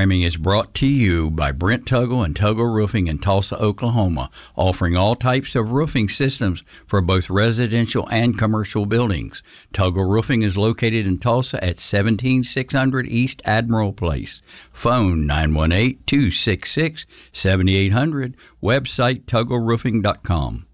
programming is brought to you by Brent Tuggle and Tuggle Roofing in Tulsa, Oklahoma, offering all types of roofing systems for both residential and commercial buildings. Tuggle Roofing is located in Tulsa at 17600 East Admiral Place. Phone 918-266-7800. Website tuggleroofing.com.